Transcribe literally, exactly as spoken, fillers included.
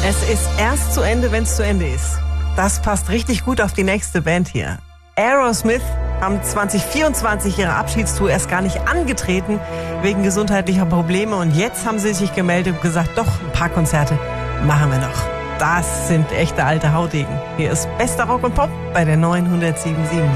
Es ist erst zu Ende, wenn es zu Ende ist. Das passt richtig gut auf die nächste Band hier. Aerosmith haben zwanzig vierundzwanzig ihre Abschiedstour erst gar nicht angetreten, wegen gesundheitlicher Probleme. Und jetzt haben sie sich gemeldet und gesagt, doch, ein paar Konzerte machen wir noch. Das sind echte alte Haudegen. Hier ist bester Rock und Pop bei der neunhundertsieben Komma sieben.